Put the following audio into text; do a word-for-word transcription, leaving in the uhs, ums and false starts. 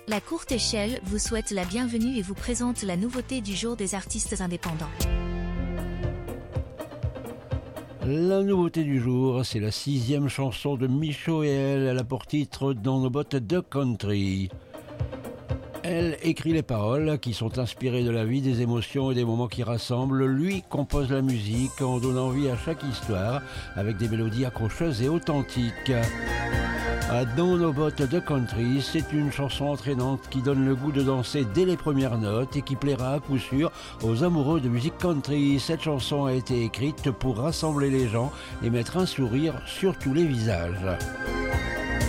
La courte échelle vous souhaite la bienvenue et vous présente la nouveauté du jour des artistes indépendants. La nouveauté du jour, c'est la sixième chanson de Michaud et elle. Elle a pour titre Dans nos bottes de country. Elle écrit les paroles qui sont inspirées de la vie, des émotions et des moments qui rassemblent. Lui compose la musique en donnant vie à chaque histoire avec des mélodies accrocheuses et authentiques. Dans nos bottes de country, c'est une chanson entraînante qui donne le goût de danser dès les premières notes et qui plaira à coup sûr aux amoureux de musique country. Cette chanson a été écrite pour rassembler les gens et mettre un sourire sur tous les visages.